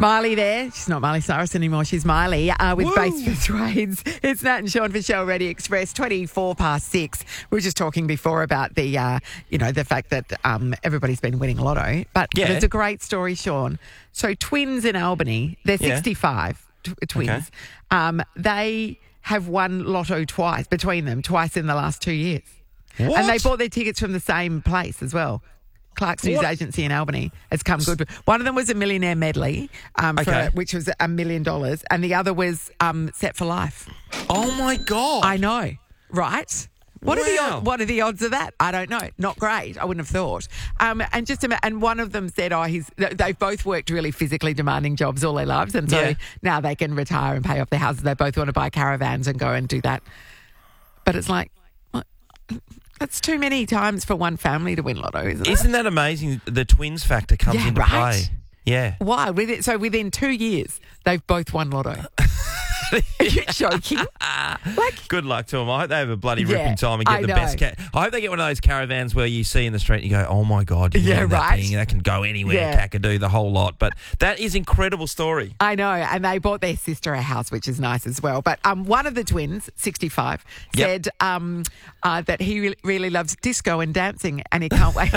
Miley there. She's not Miley Cyrus anymore. She's Miley with Base for Trades. It's Nat and Sean for Shell Ready Express, 6:24. We were just talking before about the, the fact that everybody's been winning lotto. But it's a great story, Sean. So twins in Albany, they're 65 twins. Okay. They have won lotto twice in the last 2 years. What? And they bought their tickets from the same place as well. Clark's News Agency in Albany has come good. One of them was a millionaire medley, which was $1 million, and the other was Set for Life. Oh my God! I know, right? What are the odds of that? I don't know. Not great. I wouldn't have thought. And one of them said, they've both worked really physically demanding jobs all their lives, and so now they can retire and pay off their houses. They both want to buy caravans and go and do that. But it's like, that's too many times for one family to win lotto, isn't it? Isn't that amazing? The twins factor comes into play. Yeah. Why? So within 2 years, they've both won lotto. Are you joking? Good luck to them. I hope they have a bloody ripping time and get the best. I hope they get one of those caravans where you see in the street and you go, oh my God, that can go anywhere, Kakadu, the whole lot. But that is incredible story. I know, and they bought their sister a house, which is nice as well. But one of the twins, 65, said that he really loves disco and dancing, and he can't wait.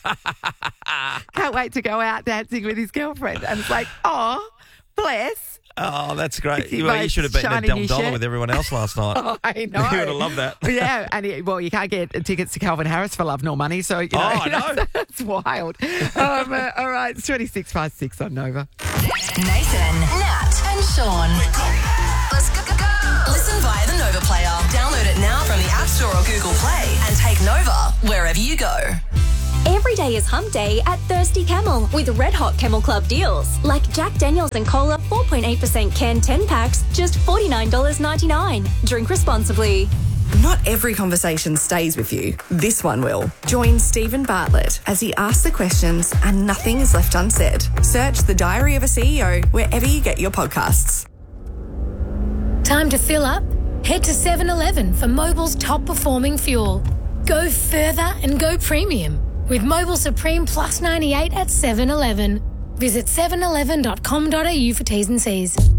Can't wait to go out dancing with his girlfriend. And it's like, oh, bless. Oh, that's great. Well, you should have bet that $1 with everyone else last night. Oh, I know. You would have loved that. Yeah, and you can't get tickets to Calvin Harris for love nor money, so, I know. That's wild. All right, it's 6:26 on Nova. Nathan, Nat and Sean. Let's go. Listen via the Nova player. Download it now from the App Store or Google Play and take Nova wherever you go. Every day is hump day at Thirsty Camel with red hot Camel Club deals. Like Jack Daniels and Cola 4.8% can 10 packs, just $49.99. Drink responsibly. Not every conversation stays with you. This one will. Join Stephen Bartlett as he asks the questions and nothing is left unsaid. Search The Diary of a CEO wherever you get your podcasts. Time to fill up? Head to 7-Eleven for Mobil's top performing fuel. Go further and go premium with Mobil Supreme Plus 98 at 7-Eleven. Visit 7eleven.com.au for T's and C's.